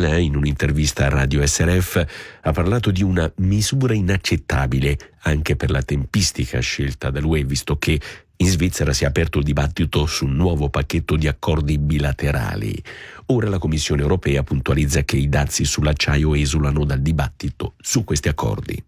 Vallin, in un'intervista a Radio SRF, ha parlato di una misura inaccettabile anche per la tempistica scelta dall'UE, visto che in Svizzera si è aperto il dibattito su un nuovo pacchetto di accordi bilaterali. Ora la Commissione europea puntualizza che i dazi sull'acciaio esulano dal dibattito su questi accordi.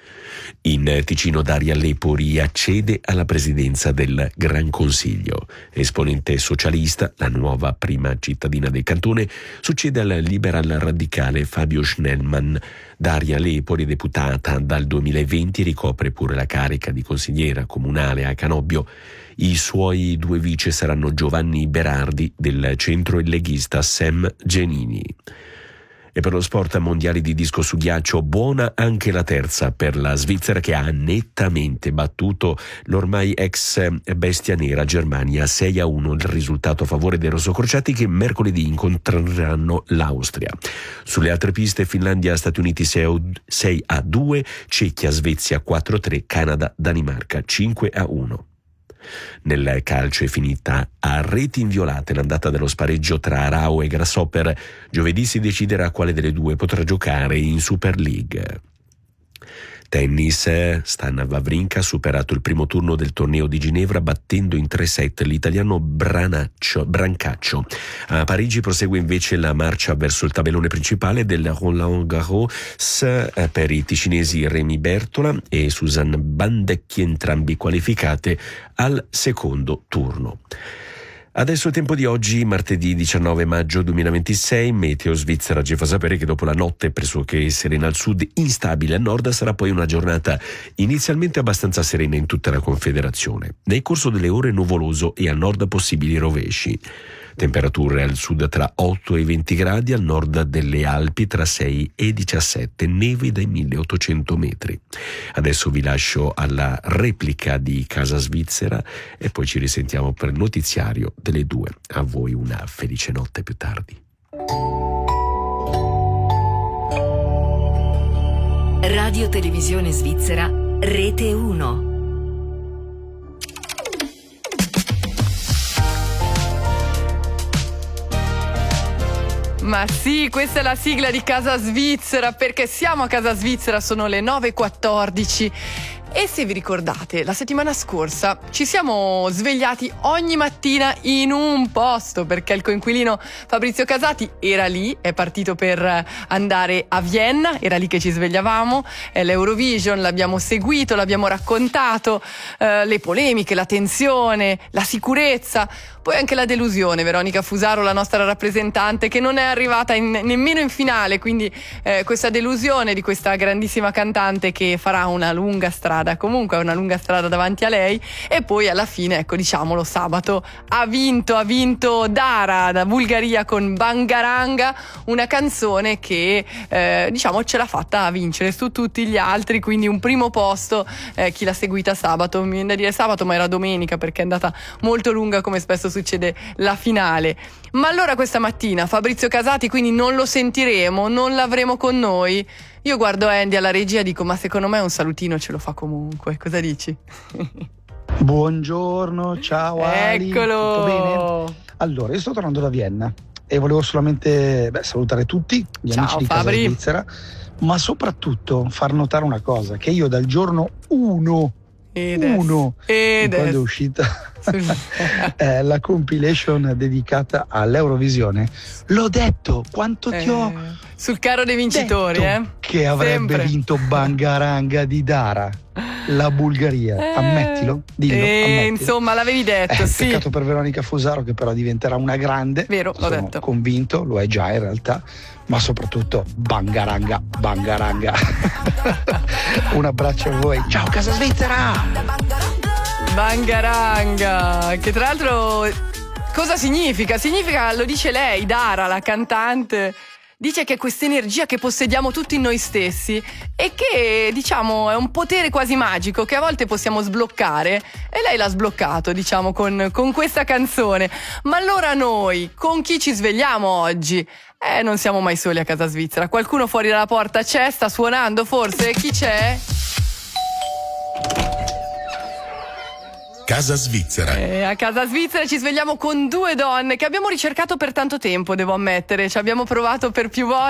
In Ticino Daria Lepori accede alla presidenza del Gran Consiglio. Esponente socialista, la nuova prima cittadina del cantone, succede al liberal radicale Fabio Schnellmann. Daria Lepori, deputata dal 2020, ricopre pure la carica di consigliera comunale a Canobbio. I suoi due vice saranno Giovanni Berardi del centro e leghista Sam Genini. E per lo sport, mondiali di disco su ghiaccio, buona anche la terza per la Svizzera, che ha nettamente battuto l'ormai ex bestia nera Germania 6-1, il risultato a favore dei rossocrociati, che mercoledì incontreranno l'Austria. Sulle altre piste, Finlandia Stati Uniti 6-2, Cecchia Svezia 4-3, Canada Danimarca 5-1. Nel calcio è finita a reti inviolate l'andata dello spareggio tra Arao e Grasshopper. Giovedì si deciderà quale delle due potrà giocare in Super League. Tennis, Stan Wawrinka ha superato il primo turno del torneo di Ginevra battendo in 3 set l'italiano Brancaccio. A Parigi prosegue invece la marcia verso il tabellone principale del Roland Garros per i ticinesi Remy Bertola e Suzanne Bandecchi, entrambi qualificate al secondo turno. Adesso è tempo di oggi, martedì 19 maggio 2026. Meteo Svizzera ci fa sapere che dopo la notte pressoché serena al sud, instabile al nord, sarà poi una giornata inizialmente abbastanza serena in tutta la Confederazione. Nel corso delle ore nuvoloso e al nord possibili rovesci. Temperature al sud tra 8 e 20 gradi, al nord delle Alpi tra 6 e 17, neve dai 1800 metri. Adesso vi lascio alla replica di Casa Svizzera e poi ci risentiamo per il notiziario delle 2. A voi una felice notte più tardi. Radio Televisione Svizzera, Rete 1. Ma sì, questa è la sigla di Casa Svizzera, perché siamo a Casa Svizzera, sono le 9:14. E se vi ricordate, la settimana scorsa ci siamo svegliati ogni mattina in un posto, perché il coinquilino Fabrizio Casati era lì, è partito per andare a Vienna, era lì che ci svegliavamo, l'Eurovision l'abbiamo seguito, l'abbiamo raccontato, le polemiche, la tensione, la sicurezza, poi anche la delusione. Veronica Fusaro, la nostra rappresentante, che non è arrivata nemmeno in finale, quindi questa delusione di questa grandissima cantante che farà una lunga strada, comunque una lunga strada davanti a lei. E poi alla fine, ecco, diciamolo, sabato ha vinto Dara da Bulgaria con Bangaranga, una canzone che diciamo ce l'ha fatta a vincere su tutti gli altri, quindi un primo posto. Chi l'ha seguita sabato, mi viene da dire sabato, ma era domenica perché è andata molto lunga, come spesso succede la finale. Ma allora questa mattina Fabrizio Casati quindi non lo sentiremo, non l'avremo con noi. Io guardo Andy alla regia e dico: ma secondo me un salutino ce lo fa comunque, cosa dici? Buongiorno, ciao Ali. Eccolo. Tutto bene? Allora, io sto tornando da Vienna e volevo solamente salutare tutti gli ciao, amici di Fabri. Casa Svizzera, ma soprattutto far notare una cosa, che io dal giorno 1 quando è uscita la compilation dedicata all'Eurovisione, l'ho detto, quanto ti ho sul carro dei vincitori, che avrebbe sempre vinto Bangaranga di Dara, la Bulgaria. Ammettilo, dillo, ammettilo. Insomma, l'avevi detto, sì. Peccato per Veronica Fusaro, che però diventerà una grande. Vero, l'ho Sono detto. convinto, lo è già in realtà, ma soprattutto Bangaranga. Un abbraccio a voi. Ciao Casa Svizzera! Bangaranga, che tra l'altro cosa significa? Significa, lo dice lei, Dara, la cantante, dice che è questa energia che possediamo tutti in noi stessi e che, diciamo, è un potere quasi magico che a volte possiamo sbloccare, e lei l'ha sbloccato, diciamo, con questa canzone. Ma allora noi, con chi ci svegliamo oggi? Non siamo mai soli a Casa Svizzera. Qualcuno fuori dalla porta c'è? Sta suonando forse? Chi c'è? Casa Svizzera. A Casa Svizzera ci svegliamo con due donne che abbiamo ricercato per tanto tempo, devo ammettere. Ci abbiamo provato per più volte.